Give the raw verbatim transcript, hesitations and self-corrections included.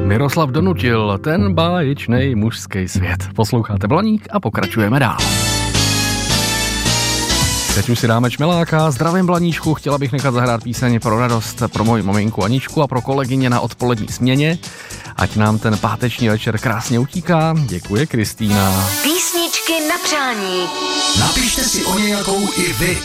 Miroslav donutil ten báječnej mužský svět. Posloucháte Blaník a pokračujeme dál. Teď už si dáme čmeláka. Zdravím, Blaníčku, chtěla bych nechat zahrát píseň pro radost pro moji maminku Aničku a pro kolegyně na odpolední směně. Ať nám ten páteční večer krásně utíká. Děkuje Kristýna. Písničky na přání. Napište si o nějakou i vy.